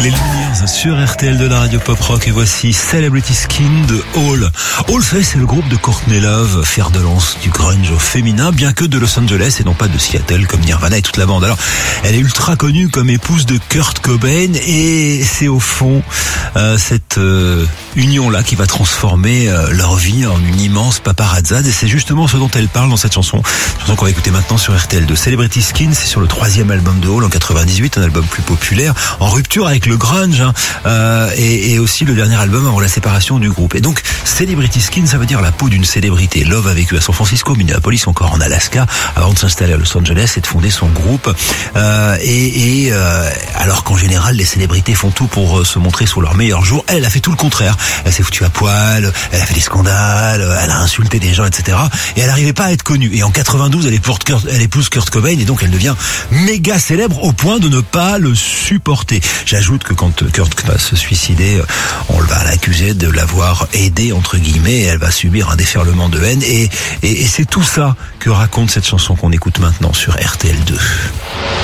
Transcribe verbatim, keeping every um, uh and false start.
Les Lumières sur R T L de la radio pop rock, et voici Celebrity Skin de Hall. Hall, vous savez, c'est le groupe de Courtney Love, fer de lance du grunge au féminin, bien que de Los Angeles et non pas de Seattle comme Nirvana et toute la bande. Alors, elle est ultra connue comme épouse de Kurt Cobain, et c'est au fond euh, cette euh, union-là qui va transformer euh, leur vie en une immense paparazzade, et c'est justement ce dont elle parle dans cette chanson. Chanson qu'on va écouter maintenant sur R T L deux. Celebrity Skin, c'est sur le troisième album de Hall en quatre-vingt-dix-huit, un album plus populaire, en rupture avec le grunge, hein, euh, et, et aussi le dernier album avant la séparation du groupe. Et donc, Celebrity Skin, ça veut dire la peau d'une célébrité. Love a vécu à San Francisco, Minneapolis, encore en Alaska, avant de s'installer à Los Angeles et de fonder son groupe. Euh, et et euh, alors qu'en général, les célébrités font tout pour euh, se montrer sous leur meilleur jour, elle a fait tout le contraire. Elle s'est foutue à poil, elle a fait des scandales, elle a insulté des gens, et cetera. Et elle n'arrivait pas à être connue. Et en quatre-vingt-douze, elle épouse Kurt, elle épouse Kurt Cobain, et donc elle devient méga célèbre au point de ne pas le supporter. J'ajoute que quand Kurt va se suicider, on va l'accuser de l'avoir aidé, entre guillemets, et elle va subir un déferlement de haine, et, et, et c'est tout ça que raconte cette chanson qu'on écoute maintenant sur R T L deux.